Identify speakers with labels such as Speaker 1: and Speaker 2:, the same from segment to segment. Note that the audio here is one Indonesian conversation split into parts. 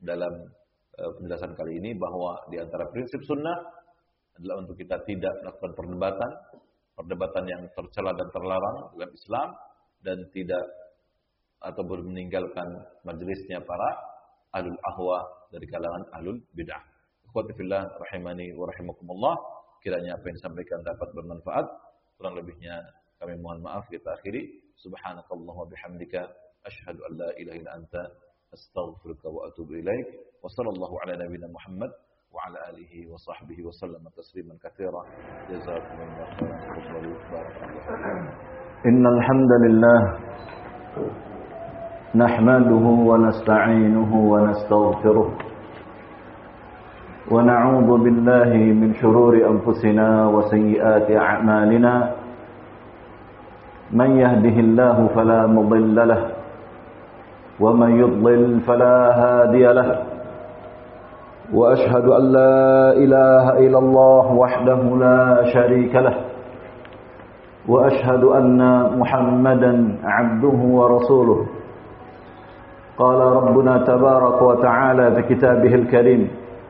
Speaker 1: dalam penjelasan kali ini bahwa di antara prinsip sunnah adalah untuk kita tidak melakukan perdebatan yang tercela dan terlarang dalam Islam, dan tidak atau meninggalkan majelisnya para ahlul ahwa dari kalangan ahlul bid'ah. Ikhwati fillah rahimani wa rahimakumullah, kiranya apa yang disampaikan dapat bermanfaat, kurang lebihnya kami mohon maaf. Kita akhiri. Subhanakallah wa bihamdika asyhadu an la ilaha illa anta astaghfiruka wa atubu ilaik. Wa sallallahu ala nabiyyina Muhammad wa ala alihi wa sahbihi wa sallama tasliman katsira. Jazakumullahu khairan. Barakallahu.
Speaker 2: Innal hamdalillah nahmaduhu wa nasta'inuhu wa nastaghfiruh wa na'udzu billahi min shururi anfusina wa sayyiati a'malina. Man yahdihillahu fala mudilla lahu wa man yudlil fala hadiya lahu. Wa ashhadu an la ilaha illallah wahdahu la sharika lahu wa ashhadu anna Muhammadan 'abduhu wa rasuluh. Qala rabbuna tabaraka wa ta'ala fi kitabihil karim,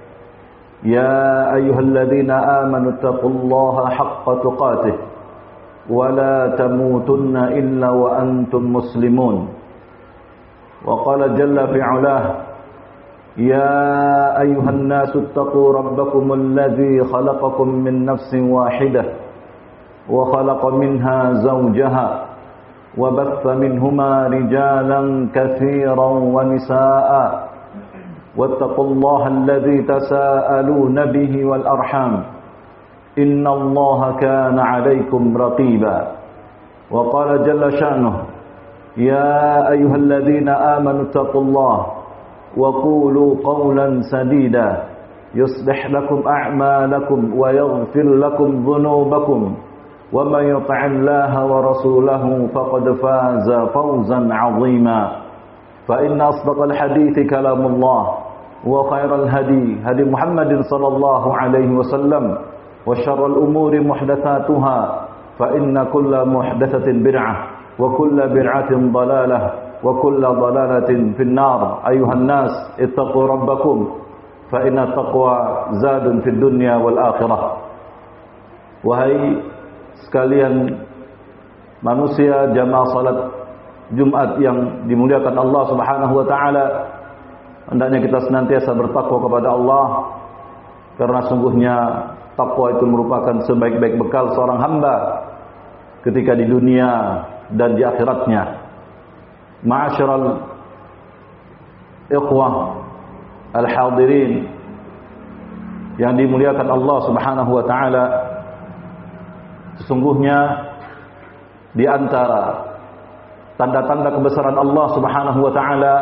Speaker 2: ya ayyuhalladzina amanu taqullaha haqqa tuqatih wa la tamutunna illa wa antum muslimun. Wa qala jalla fi 'ulah, ya ayyuhan nasu ittaqu rabbakumul ladzi khalaqakum min nafsin wahidah wa khalaqa minha zawjaha wa batha minhuma rijalan katsiran wa nisaa'a wattaqullaha alladzi tasaaluna bihi wal arham innallaha kana 'alaykum raqiba. Wa qala jalla sha'nuhu, ya ayyuhalladzina amanu taqullaha wa qulu qawlan sadida yuslih lakum a'malakum wa yaghfir lakum dhunubakum wa man yuti'illaha wa rasulahu faqad faza fawzan 'azima. Fa inna asdaqal hadithi kalamullah wa khairal hadi hadi Muhammadin sallallahu alaihi wasallam wa syarrul umuri muhdatsatuha fa inna kulla muhdatsatin bid'ah wa kulla bid'atin dhalalah wa kulla dhalalatin finnar. Ayuhan nas ittaqu rabbakum fa inna taqwa zadun fid dunya wal akhirah. Wahai sekalian manusia jamaah salat Jumat yang dimuliakan Allah Subhanahu wa taala, hendaknya kita senantiasa bertakwa kepada Allah, karena sungguhnya takwa itu merupakan sebaik-baik bekal seorang hamba ketika di dunia dan di akhiratnya. Ma'asyiral ikhwah al-hadirin yang dimuliakan Allah Subhanahu wa taala, sesungguhnya di antara tanda-tanda kebesaran Allah Subhanahu wa taala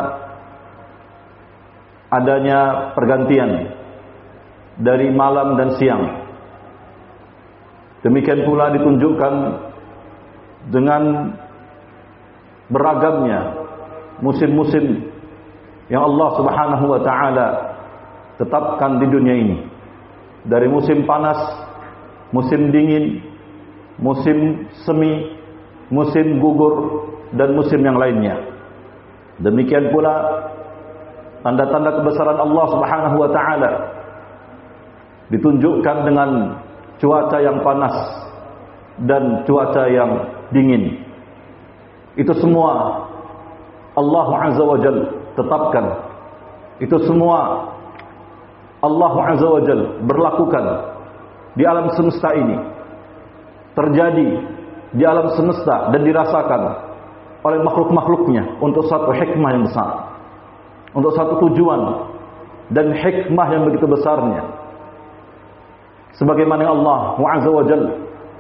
Speaker 2: adanya pergantian dari malam dan siang. Demikian pula ditunjukkan dengan beragamnya musim-musim yang Allah Subhanahu wa taala tetapkan di dunia ini. Dari musim panas, musim dingin, musim semi, musim gugur, dan musim yang lainnya. Demikian pula tanda-tanda kebesaran Allah Subhanahu wa taala ditunjukkan dengan cuaca yang panas dan cuaca yang dingin. Itu semua Allah Azza wa Jalla tetapkan. Itu semua Allah Azza wa Jalla berlakukan di alam semesta ini, terjadi di alam semesta dan dirasakan oleh makhluk-makhluknya untuk satu hikmah yang besar, untuk satu tujuan dan hikmah yang begitu besarnya. Sebagaimana Allah Azza wa Jalla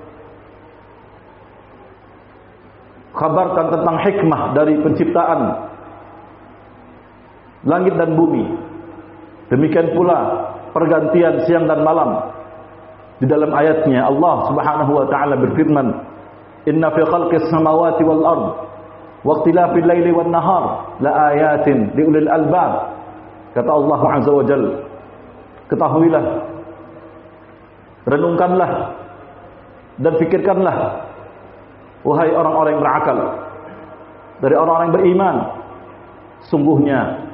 Speaker 2: kabarkan tentang hikmah dari penciptaan langit dan bumi, demikian pula pergantian siang dan malam. Di dalam ayatnya Allah Subhanahu wa taala berfirman, inna fi khalqis samawati wal ard waqtilafil laili wan nahar la ayatin liulil albab. Kata Allah Azza wa Jalla, ketahuilah, renungkanlah dan pikirkanlah, wahai orang-orang yang berakal, dari orang-orang yang beriman, sungguhnya